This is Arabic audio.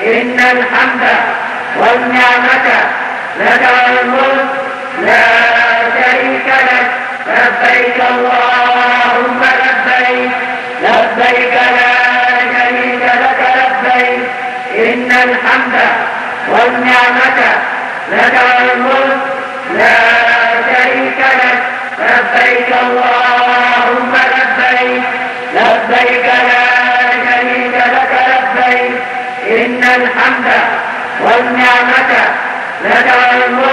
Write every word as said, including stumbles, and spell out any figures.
إن الحمد والنعمة لك والملك لا شريك لك. لبيك اللهم لبيك لبيك لا شريك لك لبيك. إن الحمد والنعمة لك والملك لا شريك لك. لبيك اللهم لبيك لبيك لا شريك لك لبيك. إن الحمد والنعمة لك والملك